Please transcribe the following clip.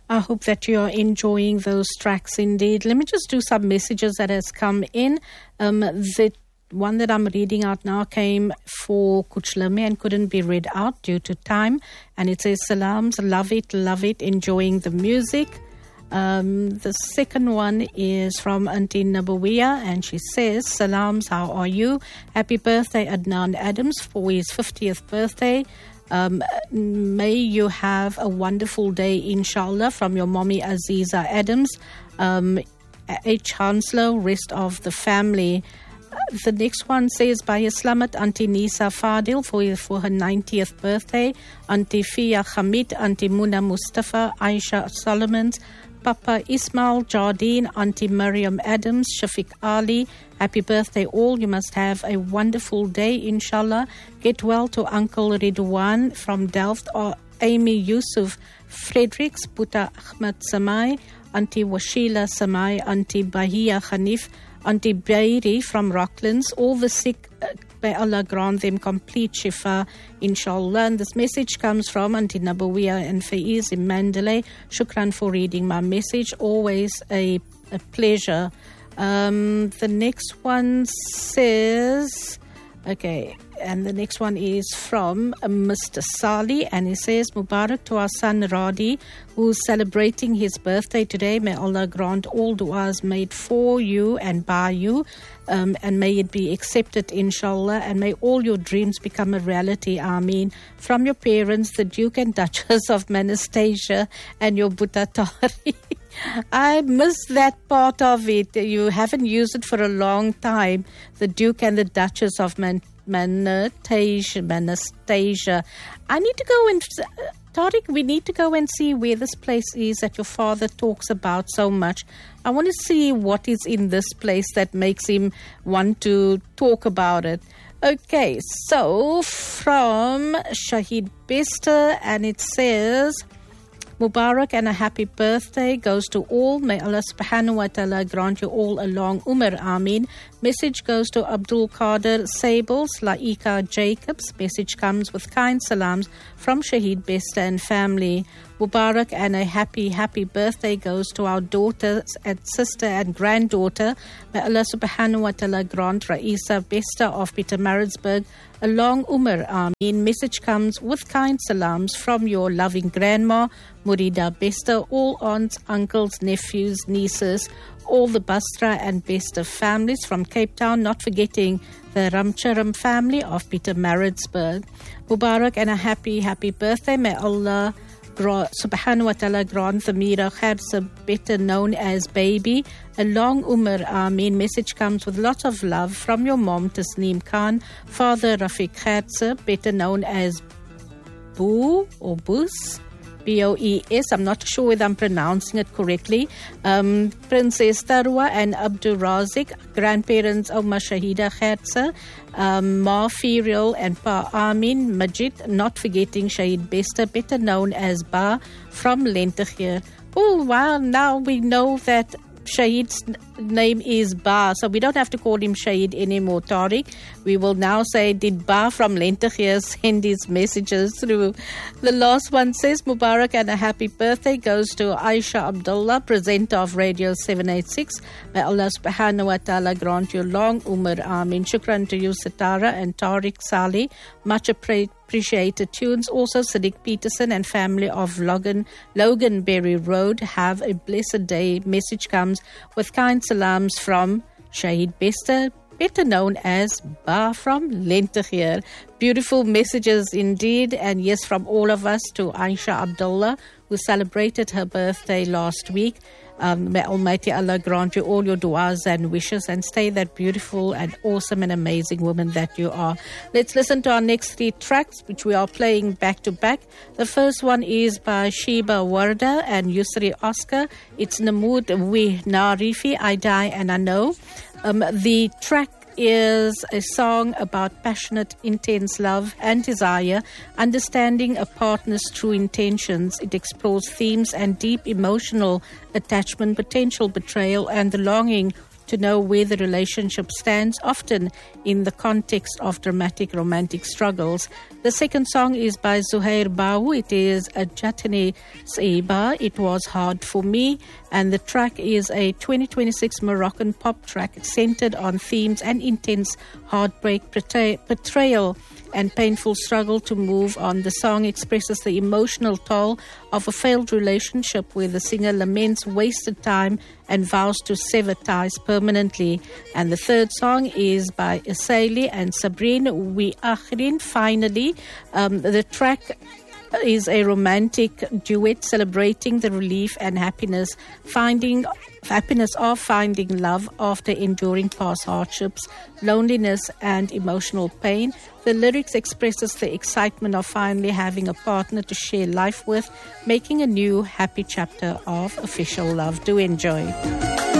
I hope that you're enjoying those tracks indeed. Let me just do some messages that has come in. The one that I'm reading out now came for Kuchlame and couldn't be read out due to time. And it says, salams, love it, enjoying the music. The second one is from Auntie Nabawiya, and she says, salams, how are you? Happy birthday, Adnan Adams, for his 50th birthday. May you have a wonderful day, inshallah, from your mommy Aziza Adams, H. Hanslow, rest of the family. The next one says, by Islamat, Auntie Nisa Fadil for her 90th birthday, Auntie Fia Hamid, Auntie Muna Mustafa, Aisha Solomons, Papa Ismail Jardine, Auntie Miriam Adams, Shafiq Ali. Happy birthday all. You must have a wonderful day, inshallah. Get well to Uncle Ridwan from Delft, or Amy Yusuf Fredericks, Buta Ahmad Samai, Auntie Washila Samai, Auntie Bahia Hanif, Auntie Bairi from Rocklands. All the sick, may Allah grant them complete shifa, inshallah. And this message comes from Auntie Nabawiya and Faiz in Mandalay. Shukran for reading my message. Always a pleasure. The next one says, okay, and the next one is from Mr. Sali, and he says, Mubarak to our son Radi, who's celebrating his birthday today. May Allah grant all du'as made for you and by you, and may it be accepted, inshallah, and may all your dreams become a reality, Ameen. From your parents, the Duke and Duchess of Manastasia, and your Buddha Tari. I miss that part of it. You haven't used it for a long time. The Duke and the Duchess of Manastasia. I need to go and Tariq, we need to go and see where this place is that your father talks about so much. I want to see what is in this place that makes him want to talk about it. Okay, so from Shahid Bester, and it says, Mubarak and a happy birthday goes to all. May Allah subhanahu wa ta'ala grant you all a long umr. Ameen. Message goes to Abdul Qadir Sables, Laika Jacobs. Message comes with kind salams from Shahid Bester and family. Mubarak and a happy birthday goes to our daughter and sister and granddaughter. May Allah subhanahu wa ta'ala grant Raisa Bester of Pietermaritzburg a long umr. Ameen. Message comes with kind salams from your loving grandma, Murida Bester, all aunts, uncles, nephews, nieces, all the Basra and Bester families from Cape Town, not forgetting the Ramcharam family of Pietermaritzburg. Mubarak and a happy birthday. May Allah subhanahu wa ta'ala grant Thamira Kharsa, better known as Baby, a long umr. Ameen. Message comes with lots of love from your mom Tasneem Khan, father Rafiq Kharsa, better known as Boo or Boos, Boes. I'm not sure whether I'm pronouncing it correctly. Princess Tarwa and Abdul Razik, grandparents of Shahida Kharsa, Ma Ferial and Pa Amin Majid, not forgetting Shahid Bester, better known as Ba from Lentegeur. Oh, wow, now we know that Shahid's name is Ba, so we don't have to call him Shahid anymore, Tariq. We will now say, did Ba from Lentegeur send his messages through? The last one says, Mubarak and a happy birthday goes to Aisha Abdullah, presenter of Radio 786. May Allah subhanahu wa ta'ala grant you long umr. Ameen. Shukran to you, Sitara and Tariq Saleh. Much appreciated tunes. Also, Sadiq Peterson and family of Loganberry Road. Have a blessed day. Message comes with kind salams from Shahid Bester, better known as Ba from Lentegeur. Beautiful messages indeed, and yes, from all of us to Aisha Abdullah, who celebrated her birthday last week. May Almighty Allah grant you all your du'as and wishes, and stay that beautiful and awesome and amazing woman that you are. Let's listen to our next three tracks, which we are playing back to back. The first one is by Sheba Warda and Yusri Oscar. It's Namood We Narifi, I Die and I Know. The track is a song about passionate, intense love and desire, understanding a partner's true intentions. It explores themes and deep emotional attachment, potential betrayal, and the longing to know where the relationship stands, often in the context of dramatic romantic struggles. The second song is by Zuhair Bahu. It is a Jatane Saiba. It was hard for me. And the track is a 2026 Moroccan pop track centered on themes and intense heartbreak, betrayal, and painful struggle to move on. The song expresses the emotional toll of a failed relationship where the singer laments wasted time and vows to sever ties permanently. And the third song is by Isaili and Sabrine, We Akhrin, Finally. The track is a romantic duet celebrating the relief and happiness of finding love after enduring past hardships, loneliness, and emotional pain. The lyrics expresses the excitement of finally having a partner to share life with, making a new happy chapter of official love. Do enjoy.